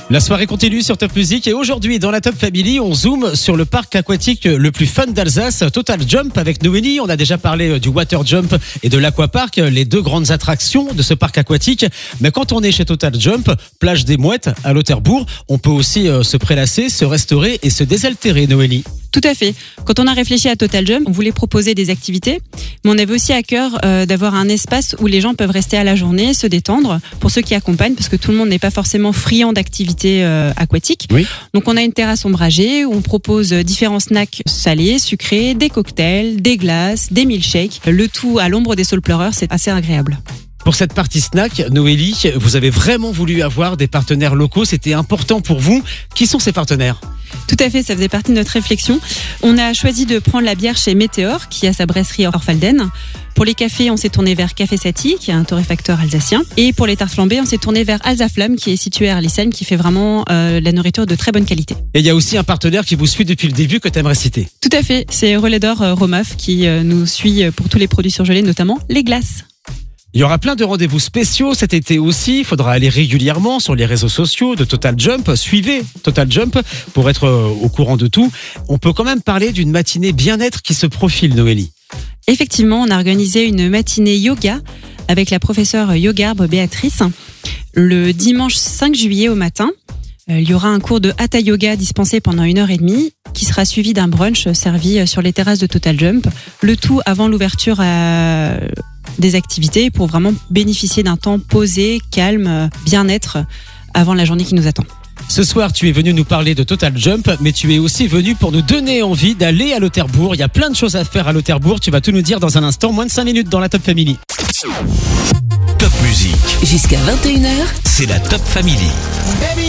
La soirée continue sur Top Music et aujourd'hui dans la Top Family, on zoome sur le parc aquatique le plus fun d'Alsace, Total Jump avec Noélie. On a déjà parlé du Water Jump et de l'Aquapark, les deux grandes attractions de ce parc aquatique. Mais quand on est chez Total Jump, plage des Mouettes à Lauterbourg, on peut aussi se prélasser, se restaurer et se désaltérer, Noélie. Tout à fait. Quand on a réfléchi à Total Jump, on voulait proposer des activités, mais on avait aussi à cœur d'avoir un espace où les gens peuvent rester à la journée, se détendre, pour ceux qui accompagnent, parce que tout le monde n'est pas forcément friand d'activités aquatiques. Oui. Donc on a une terrasse ombragée où on propose différents snacks salés, sucrés, des cocktails, des glaces, des milkshakes, le tout à l'ombre des saules pleureurs, c'est assez agréable. Pour cette partie snack, Noélie, vous avez vraiment voulu avoir des partenaires locaux, c'était important pour vous. Qui sont ces partenaires ? Tout à fait, ça faisait partie de notre réflexion. On a choisi de prendre la bière chez Météor, qui a sa brasserie Orfalden. Pour les cafés, on s'est tourné vers Café Satie, qui est un torréfacteur alsacien. Et pour les tartes flambées, on s'est tourné vers Alsaflamme, qui est situé à Arlissem, qui fait vraiment la nourriture de très bonne qualité. Et il y a aussi un partenaire qui vous suit depuis le début que tu aimerais citer. Tout à fait, c'est Relais d'Or Romaf qui nous suit pour tous les produits surgelés, notamment les glaces. Il y aura plein de rendez-vous spéciaux cet été aussi. Il faudra aller régulièrement sur les réseaux sociaux de Total Jump. Suivez Total Jump pour être au courant de tout. On peut quand même parler d'une matinée bien-être qui se profile, Noélie. Effectivement, on a organisé une matinée yoga avec la professeure Yogarbe Béatrice le dimanche 5 juillet au matin. Il y aura un cours de Hatha Yoga dispensé pendant 1h30 qui sera suivi d'un brunch servi sur les terrasses de Total Jump. Le tout avant l'ouverture des activités pour vraiment bénéficier d'un temps posé, calme, bien-être avant la journée qui nous attend. Ce soir, tu es venu nous parler de Total Jump, mais tu es aussi venu pour nous donner envie d'aller à Lauterbourg. Il y a plein de choses à faire à Lauterbourg. Tu vas tout nous dire dans un instant, moins de 5 minutes dans la Top Family. Top Music. Jusqu'à 21h. C'est la Top Family.